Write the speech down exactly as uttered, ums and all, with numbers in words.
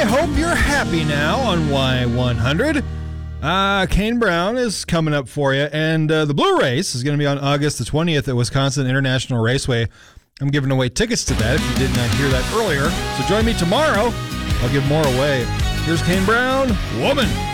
hope you're happy now on Y one hundred. Uh, Kane Brown is coming up for you, and uh, the Blue Race is going to be on August the twentieth at Wisconsin International Raceway. I'm giving away tickets to that if you did not hear that earlier. So join me tomorrow. I'll give more away. Here's Kane Brown, Woman.